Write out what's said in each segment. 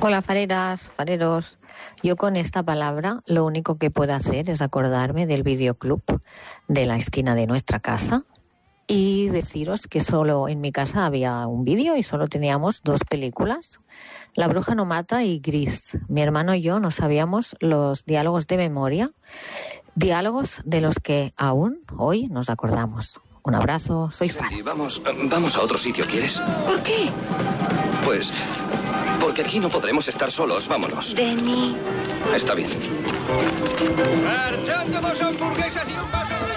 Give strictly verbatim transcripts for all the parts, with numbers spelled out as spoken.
Hola, fareras, fareros. Yo con esta palabra lo único que puedo hacer es acordarme del videoclub de la esquina de nuestra casa y deciros que solo en mi casa había un vídeo y solo teníamos dos películas, La bruja no mata y Gris. Mi hermano y yo no sabíamos los diálogos de memoria, diálogos de los que aún hoy nos acordamos. Un abrazo, soy Fara. Sí, vamos, vamos a otro sitio, ¿quieres? ¿Por qué? Pues porque aquí no podremos estar solos, vámonos. Denny. Está bien. ¡Marchando dos hamburguesas y un vaso de...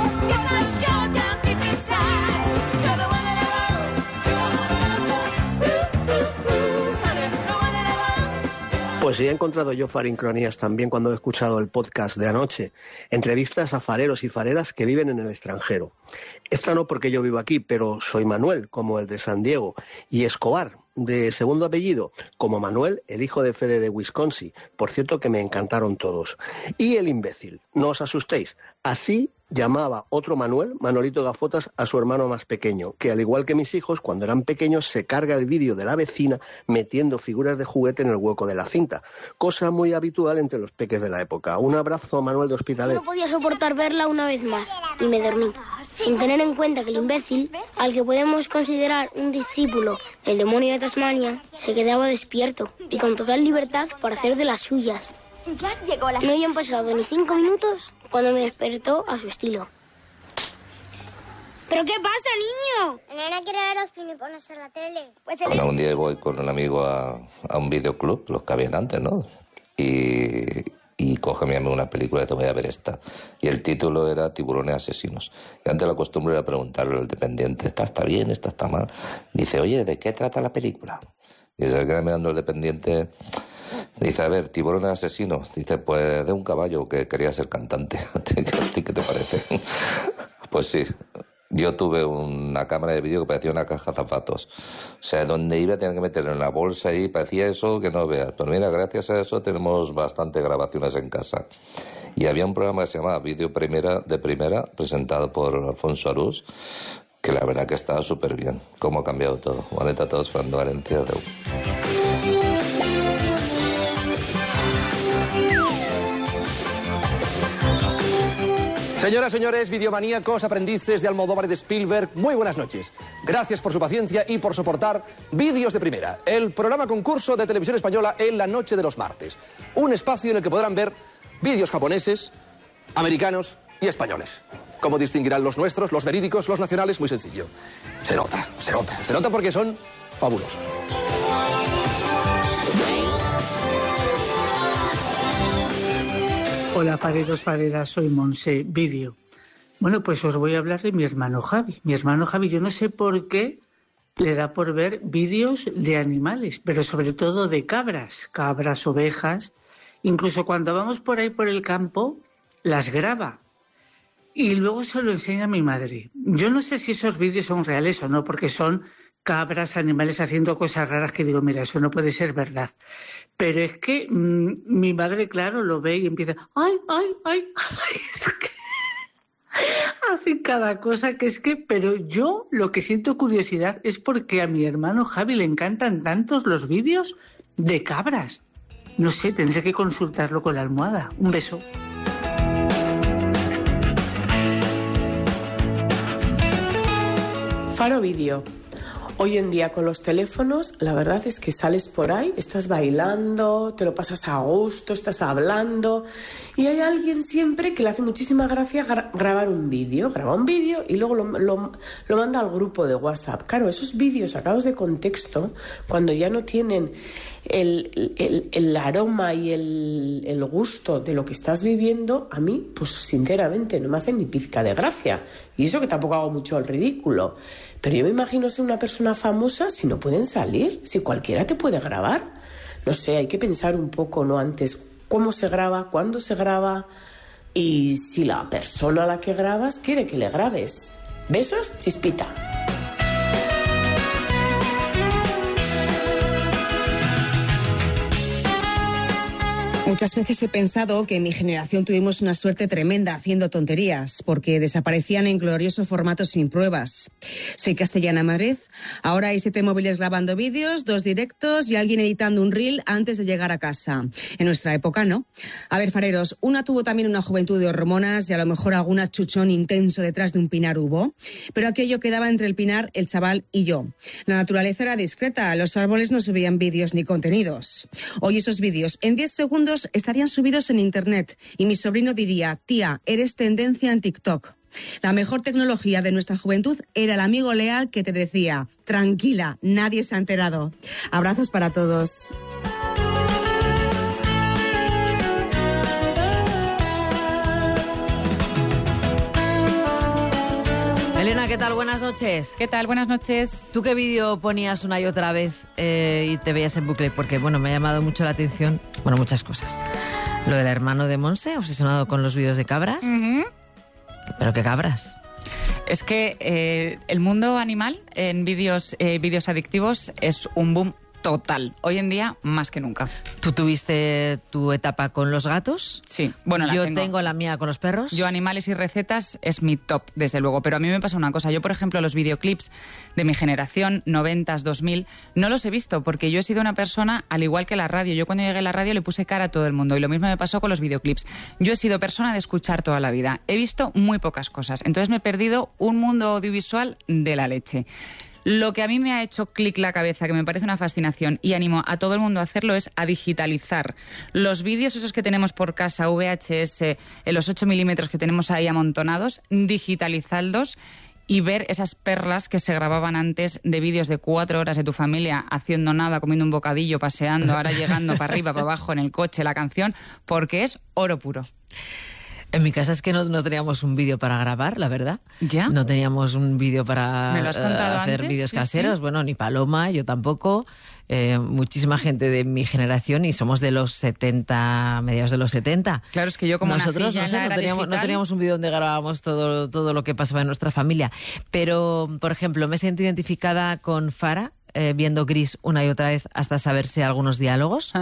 Pues sí, he encontrado yo farincronías también cuando he escuchado el podcast de anoche. Entrevistas a fareros y fareras que viven en el extranjero. Esta no porque yo vivo aquí, pero soy Manuel, como el de San Diego, y Escobar, de segundo apellido, como Manuel, el hijo de Fede de Wisconsin. Por cierto que me encantaron todos. Y el imbécil, no os asustéis, así llamaba otro Manuel, Manolito Gafotas, a su hermano más pequeño, que al igual que mis hijos, cuando eran pequeños se carga el vídeo de la vecina metiendo figuras de juguete en el hueco de la cinta, cosa muy habitual entre los peques de la época. Un abrazo, Manuel de Hospitalet. No podía soportar verla una vez más y me dormí, sin tener en cuenta que el imbécil, al que podemos considerar un discípulo, el demonio de Tasmania, se quedaba despierto y con total libertad para hacer de las suyas. Ya llegó la... No habían pasado ni cinco minutos cuando me despertó a su estilo. ¿Pero qué pasa, niño? La nena quiere ver los pinicones en la tele. Pues el... bueno, un día voy con un amigo a, a un videoclub, los que habían antes, ¿no? Y, y coge mi amigo una película y te voy a ver esta. Y el título era Tiburones asesinos. Y antes la costumbre era preguntarle al dependiente, ¿esta está bien, esta está mal? Dice, oye, ¿de qué trata la película? Y se queda mirando el dependiente... Dice, a ver, tiburones asesinos. Dice, pues de un caballo que quería ser cantante. ¿A ti qué te parece? Pues sí, yo tuve una cámara de vídeo que parecía una caja de zapatos. O sea, donde iba tenía que meterlo en la bolsa y parecía eso que no veas. Pero mira, gracias a eso tenemos bastantes grabaciones en casa. Y había un programa que se llamaba Vídeo Primera de Primera, presentado por Alfonso Arús, que la verdad que estaba súper bien. Cómo ha cambiado todo. Bonita a todos, Fernando Valencia de U. Señoras, señores, videomaníacos, aprendices de Almodóvar y de Spielberg, muy buenas noches. Gracias por su paciencia y por soportar Vídeos de Primera, el programa concurso de Televisión Española en la noche de los martes. Un espacio en el que podrán ver vídeos japoneses, americanos y españoles. ¿Cómo distinguirán los nuestros, los verídicos, los nacionales? Muy sencillo. Se nota, se nota, se nota porque son fabulosos. Hola, fareros, fareras, soy Monse, vídeo. Bueno, pues os voy a hablar de mi hermano Javi. Mi hermano Javi, yo no sé por qué le da por ver vídeos de animales, pero sobre todo de cabras, cabras, ovejas. Incluso cuando vamos por ahí por el campo, las graba. Y luego se lo enseña a mi madre. Yo no sé si esos vídeos son reales o no, porque son cabras, animales haciendo cosas raras que digo, mira, eso no puede ser verdad. Pero es que mmm, mi madre, claro, lo ve y empieza, ay, ay, ay, ay, es que hacen cada cosa que es que, pero yo lo que siento curiosidad es porque a mi hermano Javi le encantan tantos los vídeos de cabras. No sé, tendré que consultarlo con la almohada. Un beso. Faro Vídeo. Hoy en día con los teléfonos, la verdad es que sales por ahí, estás bailando, te lo pasas a gusto, estás hablando y hay alguien siempre que le hace muchísima gracia gra- grabar un vídeo, graba un vídeo y luego lo, lo, lo manda al grupo de WhatsApp. Claro, esos vídeos sacados de contexto, cuando ya no tienen el, el, el aroma y el, el gusto de lo que estás viviendo, a mí, pues sinceramente, no me hacen ni pizca de gracia. Y eso que tampoco hago mucho el ridículo. Pero yo me imagino ser una persona famosa si no pueden salir, si cualquiera te puede grabar. No sé, hay que pensar un poco, ¿no? Antes, cómo se graba, cuándo se graba y si la persona a la que grabas quiere que le grabes. Besos, Chispita. Muchas veces he pensado que en mi generación tuvimos una suerte tremenda haciendo tonterías, porque desaparecían en glorioso formato sin pruebas. Soy Castellana Madrid. Ahora hay siete móviles grabando vídeos, dos directos y alguien editando un reel antes de llegar a casa. En nuestra época, no. A ver, fareros, una tuvo también una juventud de hormonas y a lo mejor alguna chuchón intenso detrás de un pinar hubo. Pero aquello quedaba entre el pinar, el chaval y yo. La naturaleza era discreta, a los árboles no subían vídeos ni contenidos. Hoy esos vídeos en diez segundos estarían subidos en internet y mi sobrino diría: tía, eres tendencia en TikTok. La mejor tecnología de nuestra juventud era el amigo leal que te decía: tranquila, nadie se ha enterado. Abrazos para todos. Elena, ¿qué tal? Buenas noches. ¿Qué tal? Buenas noches. ¿Tú qué vídeo ponías una y otra vez eh, y te veías en bucle? Porque, bueno, me ha llamado mucho la atención, bueno, muchas cosas. Lo del hermano de Monse, obsesionado con los vídeos de cabras. Uh-huh. ¿Pero qué cabras? Es que eh, el mundo animal en vídeos eh, vídeos adictivos es un boom total. Hoy en día, más que nunca. ¿Tú tuviste tu etapa con los gatos? Sí. Bueno, la Yo tengo. tengo la mía con los perros. Yo animales y recetas es mi top, desde luego. Pero a mí me pasa una cosa. Yo, por ejemplo, los videoclips de mi generación, noventas, dos mil, no los he visto porque yo he sido una persona, al igual que la radio. Yo cuando llegué a la radio le puse cara a todo el mundo y lo mismo me pasó con los videoclips. Yo he sido persona de escuchar toda la vida. He visto muy pocas cosas. Entonces me he perdido un mundo audiovisual de la leche. Lo que a mí me ha hecho clic la cabeza, que me parece una fascinación y animo a todo el mundo a hacerlo, es a digitalizar los vídeos esos que tenemos por casa, V H S, en los ocho milímetros que tenemos ahí amontonados, digitalizarlos y ver esas perlas que se grababan antes de vídeos de cuatro horas de tu familia haciendo nada, comiendo un bocadillo, paseando, ahora llegando para arriba, para abajo en el coche, la canción, porque es oro puro. En mi casa es que no, no teníamos un vídeo para grabar, la verdad. ¿Ya? No teníamos un vídeo para ¿Me lo has contado uh, hacer antes? vídeos Sí, caseros. sí. Bueno, ni Paloma, yo tampoco. Eh, muchísima gente de mi generación y somos de los setenta, mediados de los setenta. Claro, es que yo como Nosotros nací ya no, en sé, la no, era teníamos, no digital. teníamos un vídeo donde grabábamos todo, todo lo que pasaba en nuestra familia. Pero, por ejemplo, me siento identificada con Fara, eh, viendo Gris una y otra vez hasta saberse algunos diálogos.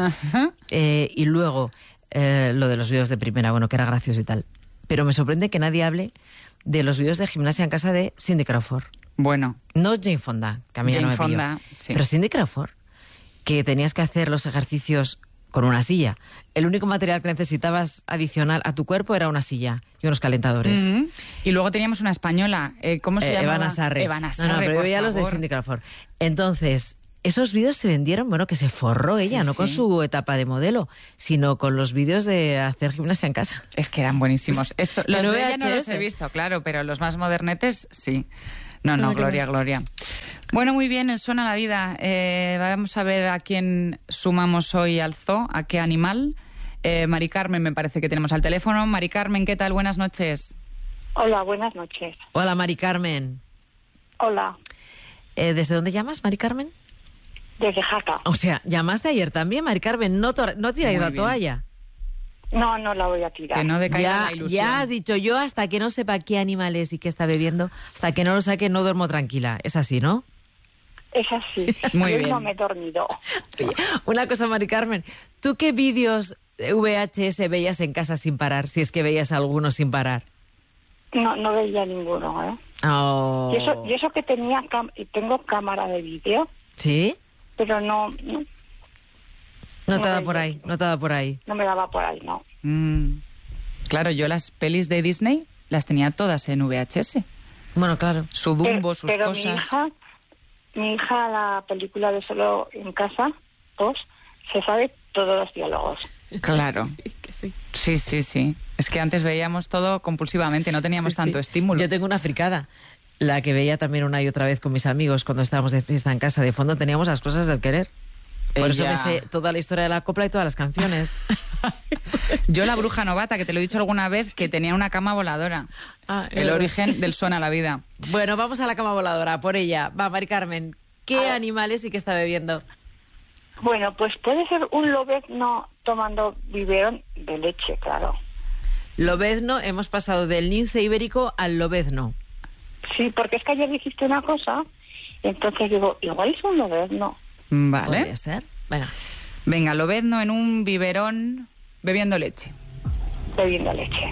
Eh, y luego, eh, lo de los vídeos de primera, bueno, que era gracioso y tal. Pero me sorprende que nadie hable de los vídeos de gimnasia en casa de Cindy Crawford. Bueno. No Jane Fonda, que a mí ya Jane no me pilló. Fonda, sí. Pero Cindy Crawford, que tenías que hacer los ejercicios con una silla. El único material que necesitabas adicional a tu cuerpo era una silla y unos calentadores. Uh-huh. Y luego teníamos una española. Eh, ¿Cómo se Eh, llamaba? Evana Sarre. Evana Sarre, No, no, pero yo por veía los de favor. Cindy Crawford. Entonces, esos vídeos se vendieron, bueno, que se forró ella, Sí, no con sí. su etapa de modelo, sino con los vídeos de hacer gimnasia en casa. Es que eran buenísimos. Eso, los En de ella no los V H S. he visto, claro, pero los más modernetes sí. No, no, Ay, qué Gloria, más. Gloria. Bueno, muy bien, el Suena la Vida. Eh, vamos a ver a quién sumamos hoy al zoo, a qué animal. Eh, Mari Carmen me parece que tenemos al teléfono. Mari Carmen, ¿qué tal? Buenas noches. Hola, buenas noches. Hola, Mari Carmen. Hola, Eh, ¿Desde dónde llamas, Mari Carmen? desde Jaca. O sea, llamaste ayer también, Mari Carmen. No, to- no tiráis Muy la bien. toalla. No, no la voy a tirar. Que no decaiga Ya, la ilusión. ya has dicho yo, hasta que no sepa qué animal es y qué está bebiendo, hasta que no lo saque, no duermo tranquila. Es así, ¿no? Es así. Muy Yo bien. no me he dormido. Oye, una cosa, Mari Carmen. ¿Tú qué vídeos de V H S veías en casa sin parar? Si es que veías alguno sin parar. No, no veía ninguno, ¿eh? Oh. Y, eso, y eso que tenía cam- y tengo cámara de vídeo, ¿Sí? pero no, no, No No te da veía. por ahí, no te da por ahí. no me daba por ahí, no. Mm. Claro, yo las pelis de Disney las tenía todas en V H S. Bueno, claro. Su Pero, Dumbo, sus pero cosas. mi hija, mi hija, la película de Solo en Casa, pues, se sabe todos los diálogos. Claro. Sí, que sí. Sí, sí, sí. Es que antes veíamos todo compulsivamente, no teníamos Sí, tanto sí. estímulo. Yo tengo una fricada, la que veía también una y otra vez con mis amigos cuando estábamos de fiesta en casa. De fondo teníamos las cosas del querer. Por eso Ella- me sé toda la historia de la copla y todas las canciones. Yo la bruja novata, que te lo he dicho alguna vez, que tenía una cama voladora. Ah, El eh. origen del Suena la Vida. Bueno, vamos a la cama voladora, por ella. Va, Mari Carmen, ¿qué animales y qué está bebiendo? Bueno, pues puede ser un lobezno tomando biberón de leche, claro. Lobezno, hemos pasado del lince ibérico al lobezno. Sí, porque es que ayer dijiste una cosa, y entonces digo, igual es un lobezno. Vale. Podría ser. Bueno, Venga, lobezno en un biberón Bebiendo leche. Bebiendo leche.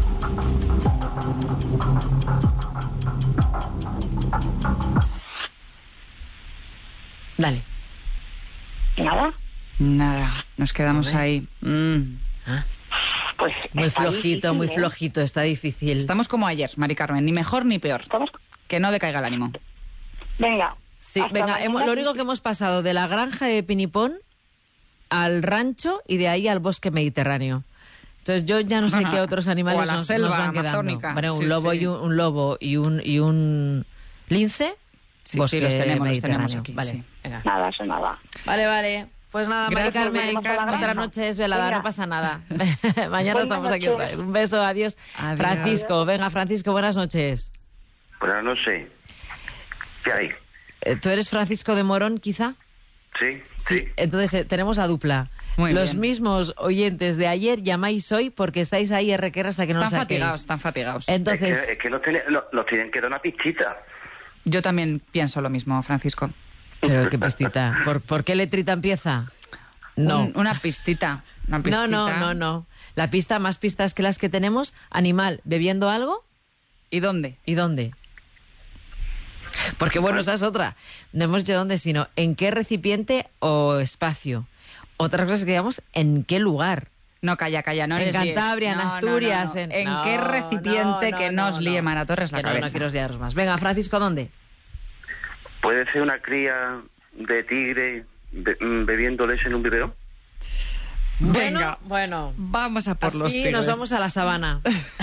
Dale. ¿Nada? Nada, nos quedamos ahí. Mm. ¿Ah? Pues muy flojito, muy flojito, está difícil. Estamos como ayer, Mari Carmen, ni mejor ni peor. ¿Estamos? Que no decaiga el ánimo. Venga. Sí, venga, hemos, lo único que hemos pasado de la granja de Pinipón al rancho y de ahí al bosque mediterráneo. Entonces yo ya no sé qué otros animales o a la nos, selva nos van quedando. amazónica. Bueno, un sí, lobo sí. y un, un lobo y un y un lince. Sí, bosque sí, los tenemos, los mediterráneo. tenemos aquí. Vale, Sí. venga. Nada, eso nada. Vale, vale. Pues nada, Mari Gracias, Carmen, Mari Carmen. otra noche es velada, Venga. no pasa nada. Mañana Buenas estamos aquí noches. otra vez. Un beso, adiós. Adiós. Francisco, venga, Francisco, buenas noches. Buenas noches. ¿Qué hay? Eh, ¿Tú eres Francisco de Morón, quizá? Sí, Sí. Entonces eh, tenemos la dupla. Muy Los bien. mismos oyentes de ayer llamáis hoy porque estáis ahí errequer hasta que no Están os saquéis. fatigados, están fatigados. Entonces, Es que, es que nos, tiene- lo- nos tienen que dar una pistita. Yo también pienso lo mismo, Francisco. pero qué pistita. ¿Por, ¿por qué letrita empieza? No. Un- una pistita. Una no, pistita. no, no, no. La pista, más pistas que las que tenemos. Animal, bebiendo algo. ¿Y dónde? ¿Y dónde? Porque bueno, esa es otra. No hemos dicho dónde, sino en qué recipiente o espacio. Otra cosa es que digamos en qué lugar. No, calla, calla, no En les líes. Cantabria, en No, no, Asturias, no, no. en- ¿En No, qué recipiente no, que no, no os no, líe no. Mara Torres la Que no, cabeza? no quiero liaros más. Venga, Francisco, ¿dónde? ¿Puede ser una cría de tigre be- mm, bebiendo leche en un biberón? Bueno, Venga. bueno. Vamos a por los Así tigres. nos vamos a la sabana.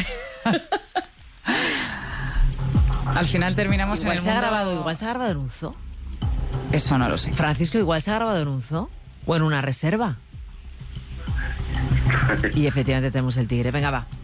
Al final terminamos Igual en el se ha mundo... grabado, igual se ha grabado en un zoo. Eso no lo sé. Francisco, igual se ha grabado en un zoo o en una reserva. Y efectivamente tenemos el tigre. Venga, va.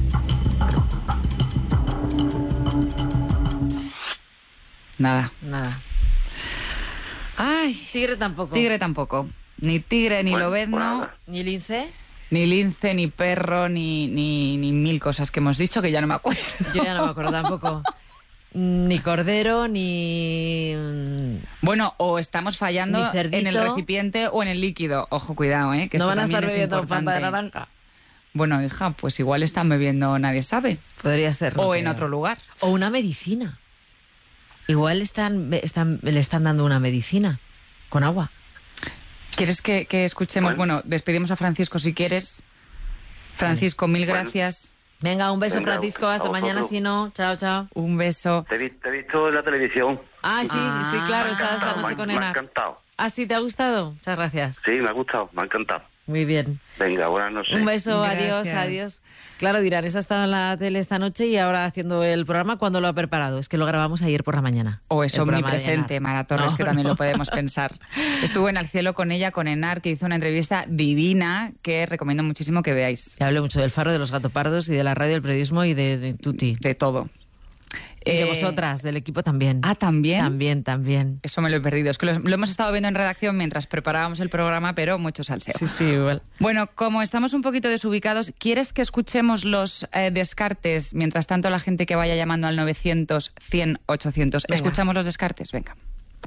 Nada. Nada. Ay, Tigre tampoco. tigre tampoco. Ni tigre, ni Bueno, lobezno, pues nada. ¿Ni lince? ni lince, ni perro, ni, ni, ni mil cosas que hemos dicho que ya no me acuerdo. Yo ya no me acuerdo tampoco. Ni cordero, ni... Bueno, o estamos fallando Ni cerdito. en el recipiente o en el líquido. Ojo, cuidado, ¿eh? Que no esto van a también estar es bebiendo importante. Fanta de naranja. Bueno, hija, pues igual están bebiendo, nadie sabe. Podría ser. O en otro lugar. O una medicina. Igual están, están, le están dando una medicina con agua. ¿Quieres que, que escuchemos? Bueno, despedimos a Francisco si quieres. Francisco, mil Bueno. gracias. Venga, un beso, Venga, Francisco. Hasta a mañana, vosotros. si no. Chao, chao. Un beso. Te he, vi- te he visto en la televisión. Ah, sí, Ah. sí, claro. Estaba esta Me noche ha- con me ha Enar. encantado. Ah, sí, ¿te ha gustado? Muchas gracias. Sí, me ha gustado, me ha encantado. Muy bien. Venga, buenas noches. Un beso, Gracias. adiós, adiós. Claro, dirán, esa ha estado en la tele esta noche y ahora haciendo el programa, ¿cuándo lo ha preparado? Es que lo grabamos ayer por la mañana. O es El programa de omnipresente, Enar. Mara Torres, No, que también no. lo podemos pensar. Estuve en Al Cielo con ella, con Enar, que hizo una entrevista divina que recomiendo muchísimo que veáis. Le hablé mucho del Faro, de los Gatopardos y de la radio, del periodismo y de, de Tuti. De todo. Y de Eh, vosotras, del equipo también. Ah, ¿también? También, también. Eso me lo he perdido. Es que lo, lo hemos estado viendo en redacción mientras preparábamos el programa, pero mucho salseo. Sí, sí, igual. Bueno, como estamos un poquito desubicados, ¿quieres que escuchemos los eh, descartes? Mientras tanto, la gente que vaya llamando al novecientos, cien, ochocientos. Venga. ¿Escuchamos los descartes? Venga.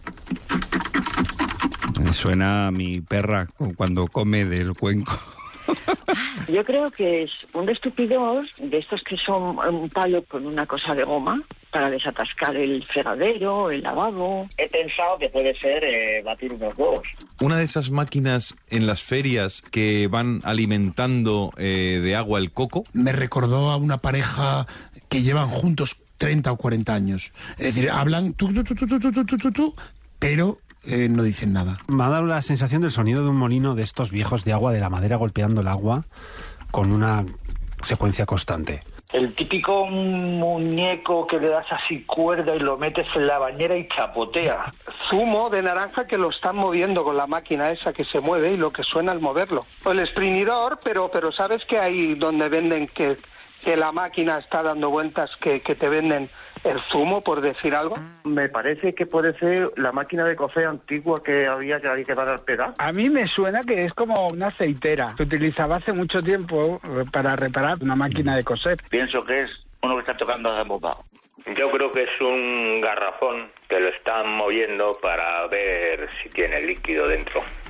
Me suena a mi perra cuando come del cuenco. Yo creo que es un destupidor de estos que son un palo con una cosa de goma para desatascar el fregadero, el lavabo. He pensado que puede ser eh, batir unos huevos. Una de esas máquinas en las ferias que van alimentando eh, de agua el coco. Me recordó a una pareja que llevan juntos treinta o cuarenta años. Es decir, hablan tú, tú, tú, tú, tú, tú, tú, tú, tú, pero eh, no dicen nada. Me ha dado la sensación del sonido de un molino de estos viejos de agua, de la madera golpeando el agua con una secuencia constante. El típico muñeco que le das así cuerda y lo metes en la bañera y chapotea. Zumo de naranja que lo están moviendo con la máquina esa que se mueve y lo que suena al moverlo. O el exprimidor, pero pero sabes que hay donde venden que, que la máquina está dando vueltas, que, que te venden el zumo, por decir algo. Me parece que puede ser la máquina de coser antigua que había que, había que dar al pedal. A mí me suena que es como una aceitera. Se utilizaba hace mucho tiempo eh, para reparar una máquina de coser. Pienso que es uno que está tocando de bombao. Yo creo que es un garrafón que lo están moviendo para ver si tiene líquido dentro.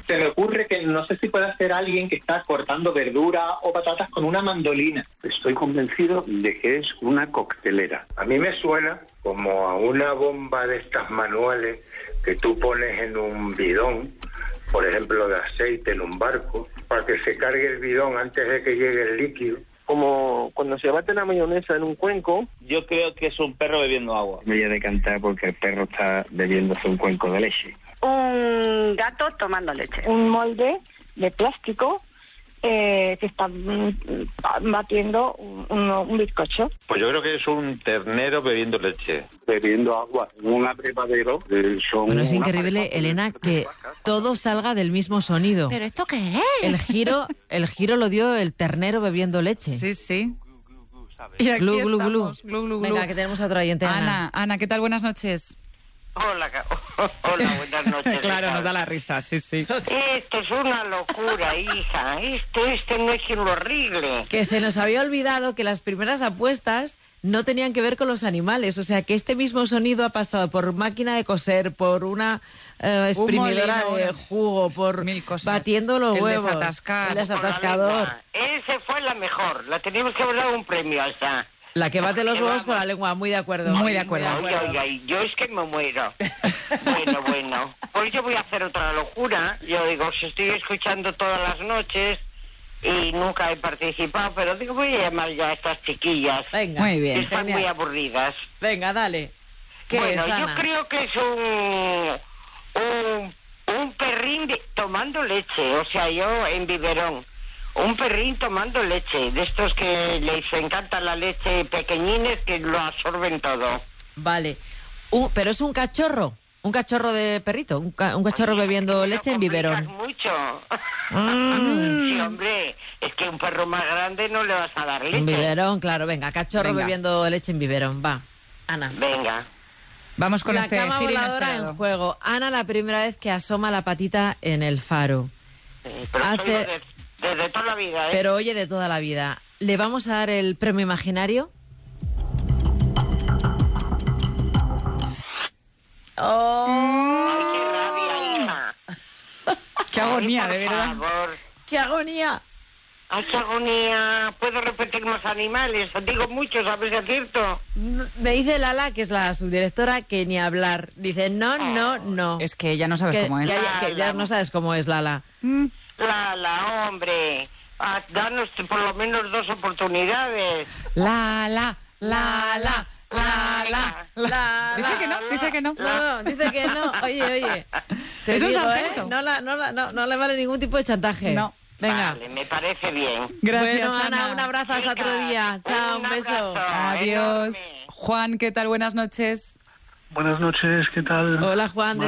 Se me ocurre que no sé si puede hacer alguien que está cortando verdura o patatas con una mandolina. Estoy convencido de que es una coctelera. A mí me suena como a una bomba de estas manuales que tú pones en un bidón, por ejemplo, de aceite en un barco, para que se cargue el bidón antes de que llegue el líquido. Como cuando se bate la mayonesa en un cuenco. Yo creo que es un perro bebiendo agua. Me voy a decantar porque el perro está bebiéndose un cuenco de leche. Un gato tomando leche. Un molde de plástico eh, que está mm, batiendo un, un, un bizcocho. Pues yo creo que es un ternero bebiendo leche. Bebiendo agua en un abrevadero. Eh, son bueno, es increíble, pareja, Elena, que todo salga del mismo sonido. ¿Pero esto qué es? El giro, el giro lo dio el ternero bebiendo leche. Sí, sí. Y aquí Glu, glu, glu. estamos. Glu, glu, glu. Venga, que tenemos a otro oyente, Ana. Ana, Ana, ¿qué tal? Buenas noches. Hola, hola, buenas noches. Claro, nos da la risa, sí, sí. Esto es una locura, hija. Esto, esto no es lo horrible. Que se nos había olvidado que las primeras apuestas no tenían que ver con los animales. O sea, que este mismo sonido ha pasado por máquina de coser, por una eh, exprimidora molino, de jugo, por mil cosas. batiendo los El huevos. desatascar. El desatascador. Ese fue la mejor. La teníamos que haber dado un premio a esa. La que bate los huevos con la lengua, muy de acuerdo. Muy de acuerdo. Ay, ay, ay, yo es que me muero. Bueno, bueno. Pues yo voy a hacer otra locura. Yo digo, si estoy escuchando todas las noches y nunca he participado, pero digo, voy a llamar ya a estas chiquillas. Venga, muy bien. Que están genial. muy aburridas. Venga, dale. ¿Qué bueno, es, Ana? yo creo que es un, un, un perrín de, tomando leche, o sea, yo en biberón. Un perrín tomando leche, de estos que les encanta la leche, pequeñines que lo absorben todo. Vale. Uh, pero es un cachorro, un cachorro de perrito, un, ca un cachorro bebiendo leche en biberón. Mucho. Mm. Sí, hombre, es que un perro más grande no le vas a dar leche. Un biberón, claro, venga, cachorro Venga. bebiendo leche en biberón, va. Ana. Venga. Vamos con la este cama giro voladora inesperado. en juego. Ana, la primera vez que asoma la patita en el faro. Sí, pero Hace- soy de- desde toda la vida, ¿eh? Pero oye, de toda la vida. ¿Le vamos a dar el premio imaginario? ¡Oh! Ay, qué rabia, hija. Qué agonía, Ay, por de verdad. favor. ¡Qué agonía! Ay, qué agonía. ¿Puedo repetir más animales? Digo muchos, a ver si acierto. Me dice Lala, que es la subdirectora, que ni hablar. Dice, no, no, no. Es que ya no sabes Que- cómo es. que ya- que ya no sabes cómo es, Lala. La, la, hombre. Ah, danos por lo menos dos oportunidades. La, la, la, la, la, la, la. Dice la, que no, la, dice que no. No, no, dice que no. Oye, oye. Te Es un digo, sargento. ¿eh? No, la- no, la- no, no le vale ningún tipo de chantaje. No. Venga. Vale, me parece bien. Gracias, Bueno, Ana, Ana. un abrazo hasta otro día. Chao, un, Un beso. abrazo. Adiós. enorme. Juan, ¿qué tal? Buenas noches. Buenas noches, ¿qué tal? Hola, Juan.